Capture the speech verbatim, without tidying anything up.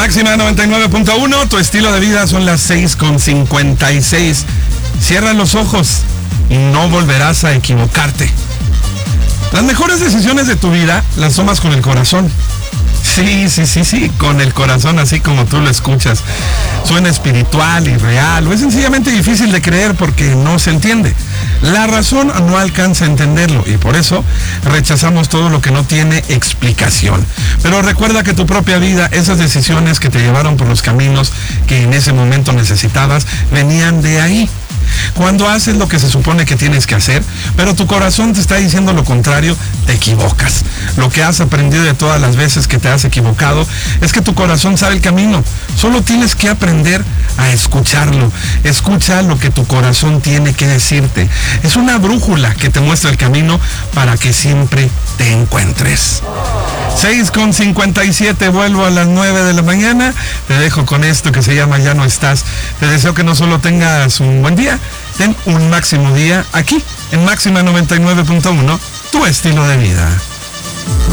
Máxima noventa y nueve punto uno, tu estilo de vida. Son las seis con cincuenta y seis. Cierra los ojos y no volverás a equivocarte. Las mejores decisiones de tu vida las tomas con el corazón. Sí, sí, sí, sí, con el corazón, así como tú lo escuchas. Suena espiritual y real, o es sencillamente difícil de creer porque no se entiende. La razón no alcanza a entenderlo y por eso rechazamos todo lo que no tiene explicación. Pero recuerda que tu propia vida, esas decisiones que te llevaron por los caminos que en ese momento necesitabas, venían de ahí. Cuando haces lo que se supone que tienes que hacer, pero tu corazón te está diciendo lo contrario, te equivocas. Lo que has aprendido de todas las veces que te has equivocado es que tu corazón sabe el camino. Solo tienes que aprender a escucharlo. Escucha lo que tu corazón tiene que decirte. Es una brújula que te muestra el camino para que siempre te encuentres. seis con cincuenta y siete, vuelvo a las nueve de la mañana. Te dejo con esto que se llama Ya no estás. Te deseo que no solo tengas un buen día, ten un máximo día aquí en Máxima noventa y nueve punto uno, tu estilo de vida.